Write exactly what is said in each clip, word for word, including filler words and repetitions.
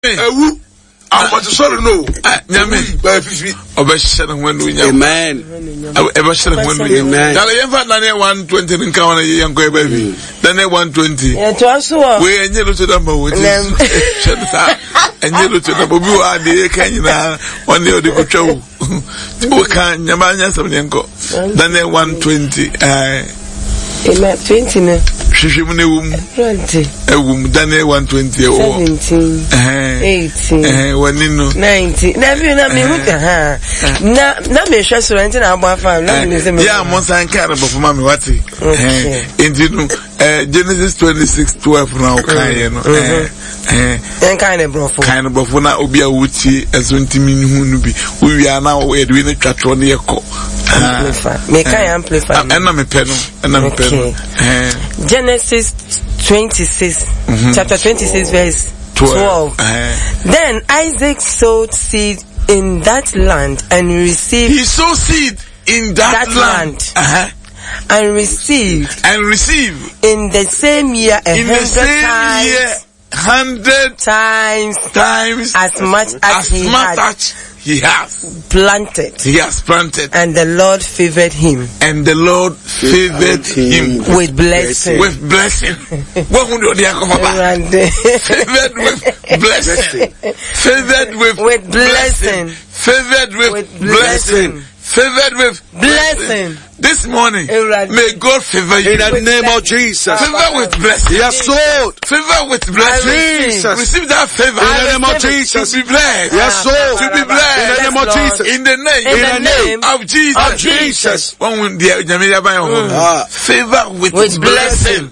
ewu I'm sorry no nyame ba fifi obeshana hwenu nyame amen obeshana hwenu nyame dala yemfa na ne one twenty nka wana yanko eba bi na ne one twenty e to aso we enye lo to da ma woti sheda enye lo to da bobi wa de kan nyina one ode kotwa wo wo kan nyama anya sam nyenko na ne one twenty eh Ema twenty ne. Shishim ne wum. twenty. E wum Daniel one twenty o. seventeen. Eh. eighteen. Eh wanino. ninety. Na bi na me huka ha. Na na me hwe so rent na agba fa na me se me. Yeah, mo san ka na bofo ma me wati. Eh. Intinu eh Genesis twenty-six twelve na o kan ye no. Eh. Eh. En kan na brofo. Kan na brofo na obi a wuti eso ntimi hu nu bi. Wo wi ana wo e de wi ne twatro ne yeko. Amplify. Me can amplify. Enna me peno. Enna me peno. Genesis twenty-six, mm-hmm. chapter twenty-six, verse twelve. Uh-huh. Then Isaac sowed seed in that land and received. He sowed seed in that, that land, land uh-huh. and received. And received in the same year a in the same times, year hundred times times as much as, as he much had. As He has planted. He has planted. And the Lord favored him. And the Lord favored him. With blessing. With blessing. What would you do? Favored with blessing. Favored with, with blessing. Favored with, with blessing. blessing. Favored with blessing. blessing. This morning, may God favor you. In the name of Jesus. Favor with blessing. Yes, Lord. Favor with blessing. Jesus. Receive that favor. In the name of Jesus. To be blessed. Yes, Lord. To be blessed. In the name of Jesus. In the name. In the name of Jesus. Of Jesus. Favor with, with blessing.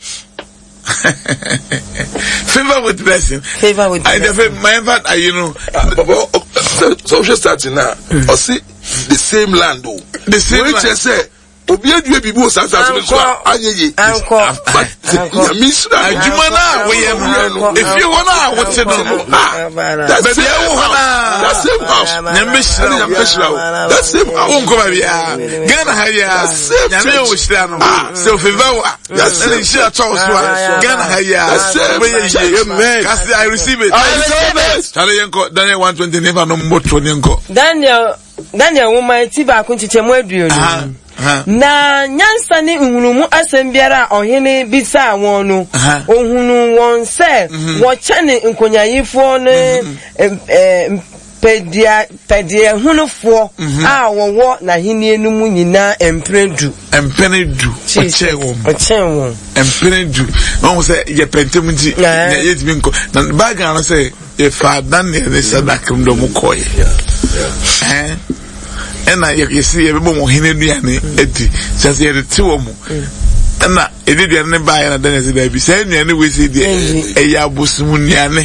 Favor with blessing. Favor with blessing. My father, you know. So just starting now. Or see the same land, though. The same land. Which I say, Obia du ebibu sansa so anyeye. Anko. Ya misra. Adwumana we am. If you wanna what to know. That's the house. That's the house. Nyamishra, nyamishra. That's the house. Unko ba bia. Gana ha ya. Nyame wo shira no. So favor. That's the shira to so. Gana ha ya. Amen. Kasi I receive it. I receive it. Tale yenko Daniel one twenty never no motro yenko. Daniel Daniel woman ti ba ko chichemu aduonu. Na nyansa ni nhunumu asem biara ohene bisa won no ohunu won se wo chane nkonyayifo ne pedia pedia hunufo a wowo na henie no mu nyina empredu empredu oche wo oche wo empredu won se ye pentem nti na yetimi nko na baga no se e fa dan ne sadakum do mu koye eh ena ye see ye bebo mo hene nuane edi just ye de ti wo mo ena ediduane ne ba ya na dan se da bi say nuane we see de e ya bosumu nuane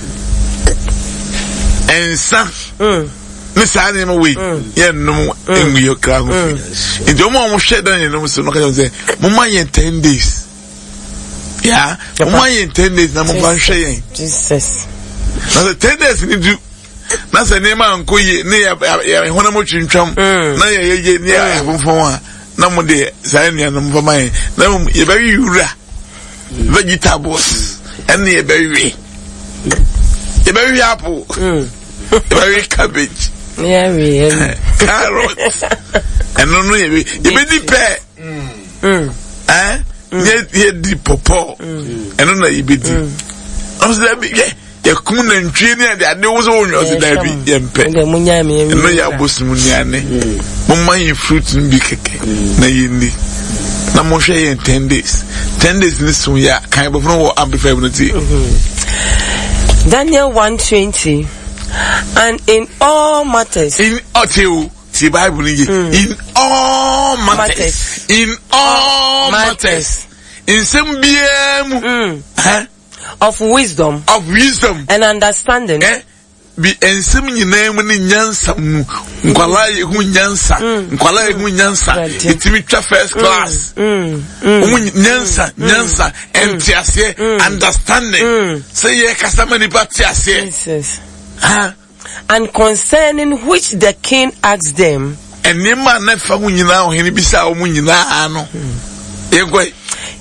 ensa ne sa ne mo we ye no engu yo kra go nti mo mo hwe dan ye no so no ka say mo ma ye ten days ya mo ma ye ten days na mo ban hwe ye Jesus na ten days ni du na se ne ma nko ye ne ya hona mo twintwam na ye ye ne ya fonfon a na mo de sai ne no mo man na ye ba yura vegetables and ye ba wi ye ba wi apple ye ba wi cabbage yeah we carrots and no no ye ye be di pe eh ye ye di popo and no na ye be di o se be ya kuna ntwe ne ade ade wo so wonyo se da bi ye mpe nge munya me no ya bosumu niane mo man fruit mbi keke na yindi na mo hwe ye ten days ten days ni so ya kan bo no amplify no ti Daniel one twenty and in all matters in otiu ti Bible ni in all matters in all matters in some biam eh of wisdom of wisdom and understanding eh bi ensem nyina mu ni nyansa mu nkwala ye hu nyansa nkwala ye hu nyansa itimi twa first class mu nyansa nyansa entiase understanding say ye kasama ni patiase ah and concerning which the king asked them enima na fa hu nyina ho ni bisa o mu nyina no ye gwai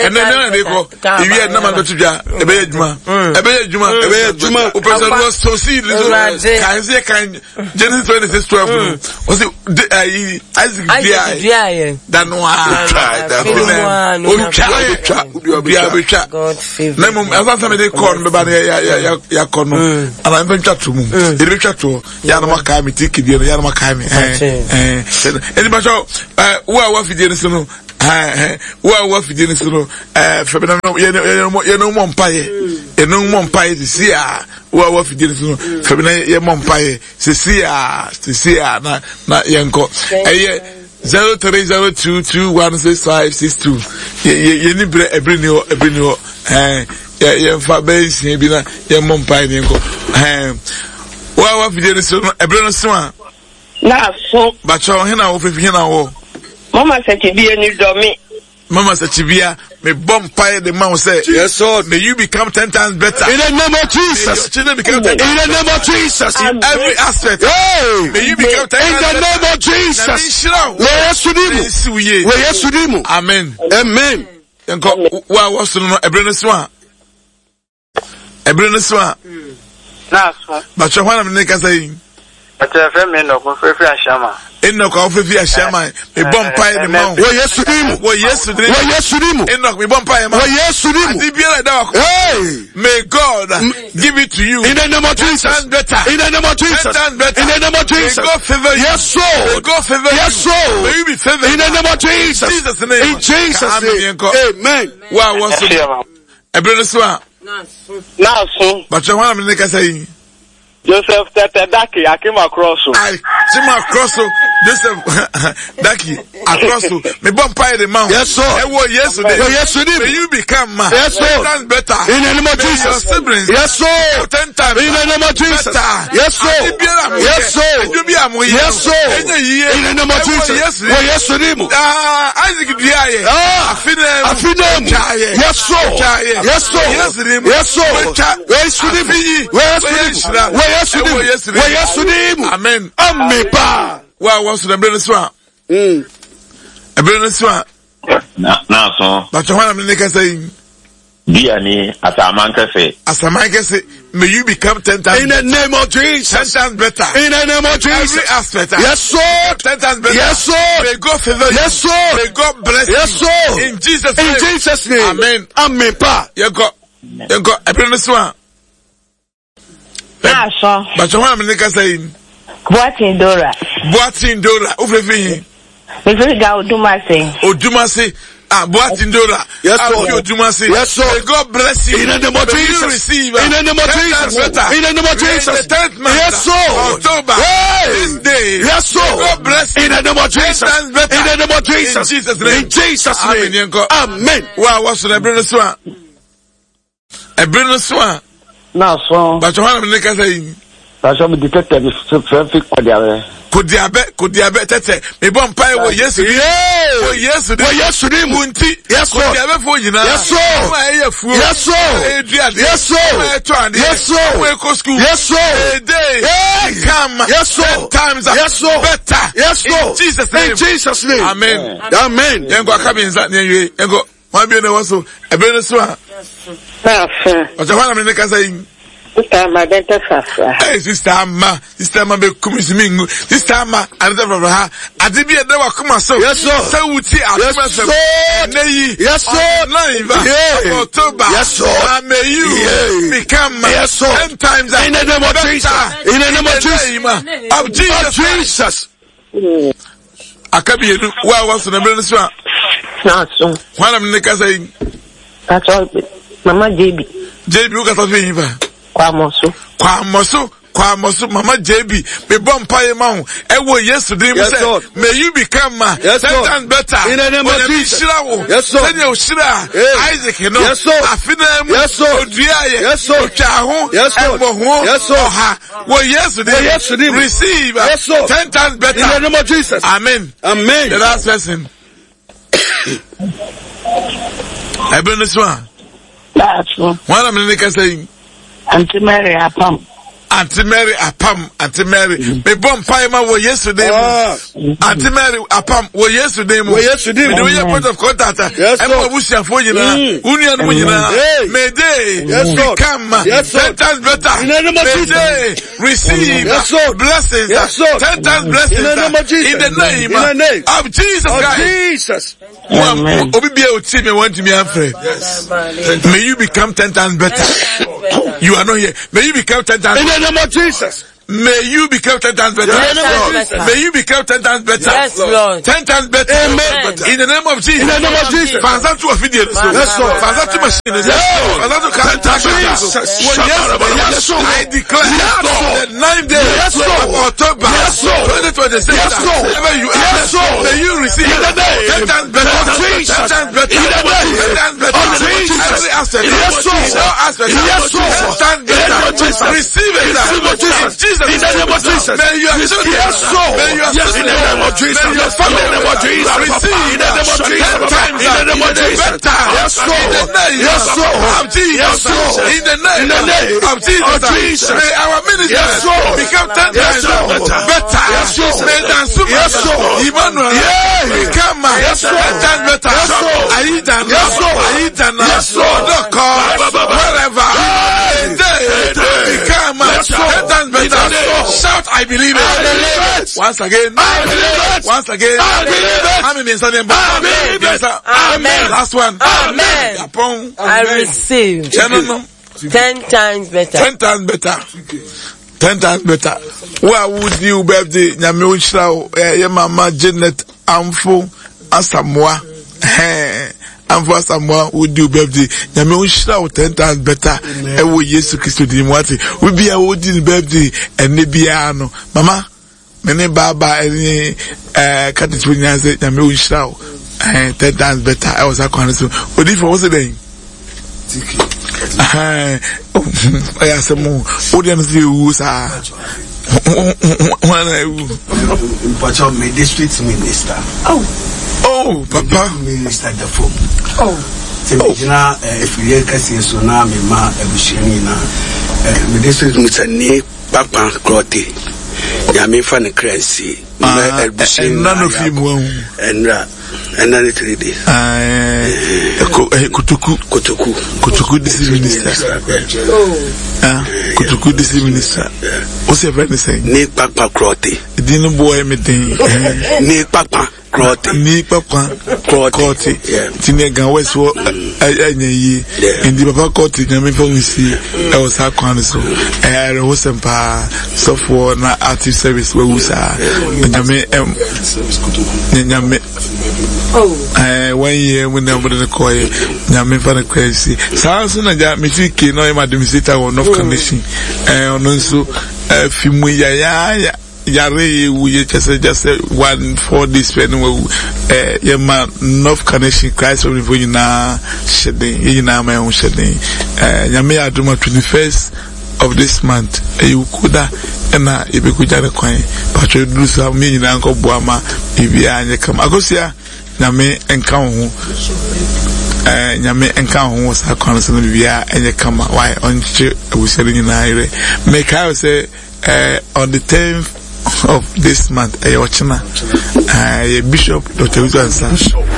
and then they go, if you had no man to Juma, a bear Juma, a bear Juma, a bear Juma, who was so see the kind Genesis twenty-six twelve was it Isaac than one try that one try God favor. As somebody called me by ya kono, and I'm going to move. It will chat to Yanama Kami, Tiki, Yanama Kami. Anybody, uh, who are what you did, no, who are what you did, no, uh, Fabino, you know, Mompire, you know, Mompire, the sea, who are what you did, no, Fabino, your Mompire, Cecilia, Cecilia, not Yanko. Zero three zero two two one six five six two. You need a bring you a bring you. Eh, yeah, yeah, for base, maybe na yeah, Mumpai, Nico. Eh, what what you did so a bring us one. Now, so, but you're here now, if you're now. Mama said to be a new dummy. Mama said to be a me bumpire the man say, yes, so may you become ten times better. In the name of Jesus. Children become ten. In the name of Jesus. In every aspect. Hey, may you become ten times better. In the name of Jesus. Yes, you Amen. Amen. Wa was no ebreneswa. Ebreneswa. Na so. But you want me say? But I feel me no go fefi ashama. Eno ko fefi ashama. Me bompa e ma. Wo Yesu dimu. Wo Yesu dimu. Wo Yesu dimu. Eno me bompa e ma. Wo Yesu dimu. Adi bia da wa. Hey! May God give it to you. In the name of Jesus. Better. In the name of Jesus. In the name of Jesus. May God favor you. Yes, so. May God favor you. Yes, so. May you be favored. In the name of Jesus. In Jesus' name. In Jesus' name. Amen. Wow, what's it? Ebreneswa. Na so. But you want me to say? Joseph Tete Daki, I came across. I came across Joseph Daki, across me bumpire the mount. Yes, sir. Yes, sir. Yes, sir. May you become man. Yes, sir. That's better. In the name of Jesus. Your siblings. Yes, sir. Ten times. In the name of Jesus. Yes, sir. Yes, sir. Yes, sir. In the name of Jesus. Yes, sir. Ah, Isaac Diaye. Ah, Afinem. Afinem. Yes, sir. Yes, sir. Yes, sir. Yes, sir. Yes, sir. Yes, sir. Yes, you do. Yes, you do. Amen. Amen. Pa. Wow, what's the brother swan? Hmm. A brother swan. Na, na so. But you want to say? Diani, as a man can say. As a man can say, may you become ten times. In the name of Jesus. Ten times better. In the name of Jesus. Every aspect. Yes, sir. Ten times better. Yes, sir. May God favor you. Yes, sir. May God bless you. Yes, sir. In Jesus' name. In Jesus' name. Amen. Amen. Pa. You got. You got a brother swan. Na so. But you want me to say? Boatin Dora. Boatin Dora. Ufefi. Ufefi ga Odumase. Odumase. Ah, Boatin Dora. Yes, sir. Odumase. Yes, sir. May God bless you. In the name of Jesus. Receive. In the name of Jesus. In the name of Jesus. Yes, sir. October. This day. Yes, sir. God bless you. In the name of Jesus. In the name of Jesus. In Jesus' name. In Jesus' name. Amen. Wow, what's the brother swan? A brother swan. Na so. But you want me to say? But you detected the traffic kodiabe. Kodiabe, kodiabe tete. Me bon pai wo Yesu. Yeah. Wo Yesu. Wo Yesu di munti. Yes sir. Kodiabe fo jina. Yes sir. Ma eye fu. Yes sir. E duade. Yes sir. Ma eto ade. Yes sir. We go school. Yes sir. A day. Hey. Come. Yes sir. Ten times. Yes sir. Better. Yes sir. In Jesus' name. In Jesus' name. Amen. Amen. Yengo akabi nza nyenwe. Yengo. Wa bi na waso. Ebe no so a. Na so. O je wana me ne kasa yin. Sister Amma denta fafa. Hey, Sister Amma. Sister Amma be kumisi mingu. Sister Amma, another from her. Adibi e dewa kuma so. Yes, sir. So wuti atuma so. Neyi. Yes, sir. Live. Yeah. October. Yes, sir. And may you become yes, sir. Ten times in the name of Jesus. In the name of Jesus. Of Jesus. Jesus. Akabi yenu. Wa wa so na brene so. Na so. Wana me ne kasa yin. That's all. Mama J B. J B, who got to be here? Kwamoso. Kwamoso. Kwamoso. Mama J B. Me bomb pie mount. Ewo yesterday. Yes, sir. May you become ma. Yes, ten times better. In the name of Jesus. Yes, sir. Then you shira. Isaac, you know. Yes, sir. Afinem. Yes, sir. Odiaye. Yes, sir. Ochahu. Yes, sir. Yes, sir. Oha. Wo yesterday. Yesterday. Receive. Yes, sir. Ten times better. In the name of Jesus. Amen. Amen. The last person. I bring this one. That's one. What am I saying? Auntie Mary Apam. Auntie Mary apam, Auntie Mary. Me bomb paima wo yesterday. Auntie Mary apam wo yesterday. Wo yesterday. Me do your point of contact. Yes, I'm a bushia for you now. Union Munina. May they become ten times better. May they receive blessings. Ten times blessings. In the name of Jesus Christ. Jesus. Obi Oti me want to be afraid. May you become ten times better. You are not here. May you become ten times better. In the name of Jesus. May you become ten times better. Yes, Lord. May you become ten times better. Yes, Lord. Ten times better. Amen. In the name of Jesus. In the name of Jesus. Fanza to a video. Yes, Lord. Fanza to machine. Yes, Lord. Fanza to character. Yes, Lord. I declare the ninth day of October twenty twenty-six. Yes, Lord. Wherever you are, yes, Lord. May you receive ten times better. Ten times better. Ten times better. Every aspect. Yes, Lord. All aspects. Yes, Lord. Ten times better. Receive it. Jesus. In the name of Jesus. May you accept it. Yes, Lord. May you accept it. In the name of Jesus. May you follow in the name of Jesus. Receive in the name of Jesus. Ten times in the name of Jesus. Yes, Lord. In the name yes, Lord. of Jesus. Yes, Lord. In the name, in the name of Jesus. May our ministry yes, become ten times better. Yes, Lord. May Dansuma yes, Emmanuel become yes, ten times better. Yes, Lord. Aidana. Yes, Lord. Aidana. Yes, Lord. Wherever. Become ten times better. Shout, I believe it. I believe it. Once again. I believe it. Once again. I believe it. How many means I believe it. Amen. Last one. Amen. I receive. Ten times better. Ten times better. Ten times better. Where would you birthday? Nyame Uchrao, your mama Janet Amfo Asamoah. Amfo Asamoah would do birthday. Nyame Uchrao ten times better. Ewo Yesu Christo di mwati. We be a woodin birthday and nebiano. Mama, mene baba any uh Katitwin Yaze, Nyame Uchrao. Ten times better. I was a connoisseur. What if I was a day? Ah, oh, yeah, some more. What do you say? Sir, but I'm a district minister. Oh, oh, Papa, minister the phone. Oh, so now if you hear Cassie, so now me ma ebushina. Me district minister ne Papa Crotty. Yami fan crazy. Ah, and none of him won't. And and then three days. Ah, Kutuku, Kutuku, Kutuku, this minister. Ah, Kutuku, this minister. What's your friend saying? Ne Papa Crotty. Didn't boy me thing. Ne Papa Crotty. Ne Papa Crotty. Tinega West War. I ye. In the Papa Crotty, I mean, for me see. I was a consul. I was a pa. So for na active service where we are. Nyame em nyame oh one year when nobody the call nyame for the crazy sounds na ja me tiki no ma administrator of North Connection eh ono nso fimu ya ya yare we just just one for this when we eh yema North Connection Christ of the na shedin yina ma on shedin eh nyame aduma twenty-first of this month you kuda ena ibekuja kwan patro dusa me nyina nko boama bibia anye kama akosia nyame enka ho eh nyame enka ho sa kwan so bibia anye kama why onche abusere nyina ire make I say eh on the tenth of this month eh ochina eh Bishop Doctor Usansa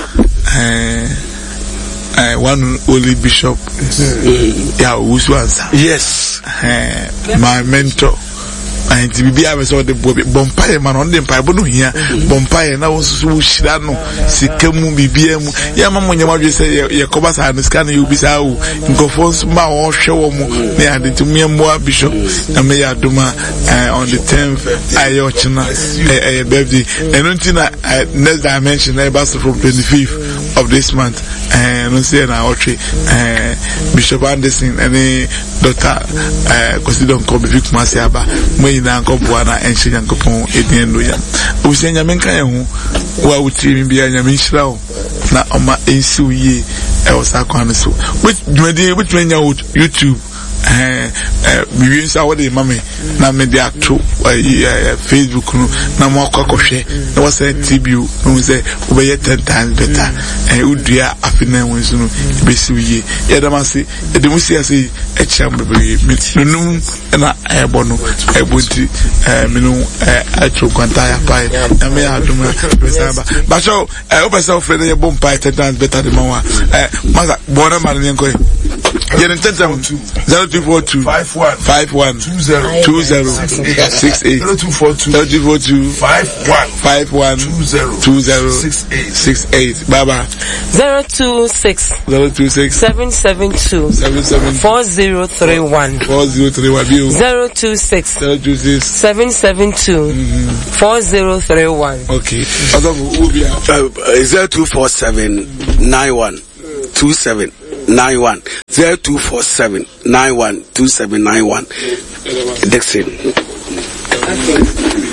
eh Uh, one only bishop, mm-hmm. yeah, Usansa. Yes, uh, my mentor. And to be able to the Bompire man on the Bible here, Bompire now was Shirano, Sikamu, B B M, Yamam, you say, Yakobas and scan you be out, go for some more show me and to me more bishop, and may I do my on the tenth, Ayochina, a baby, and until next dimension, I passed from twenty-fifth of this month, and on say now, Bishop Anderson, and Doctor Cosidon Kobe Vic Masiaba, na nkopwana enche nyankopon edin loya usenya menka ehu wa utiri bia nyamenhira o na oma ensi uye e osakwan so which dwede which menya YouTube eh eh bibi nsa wo de mame na me de ato Facebook no na mo akwakohwe na wo say T B U no say wo be ten times better eh udua afina wonsu no be si wiye ye da ma se e de musi ase e cham be nunum na e bono e bonti eh minu eh atro kwanta ya pai na me aduma besaba ba so e o be say friend ye bom pai ten times better the man wa eh maza bona man ni nko ye den ten times zero two four two five one five one two zero two zero six eight zero two four two zero two four two five one five one two zero two zero six eight six eight baba zero two six zero two six seven seven two seven seven four zero three one four zero three one zero two six zero two six seven seven two four zero three one. Okay. zero two four seven nine one two seven nine one zero two four seven nine one two seven nine one Dixon.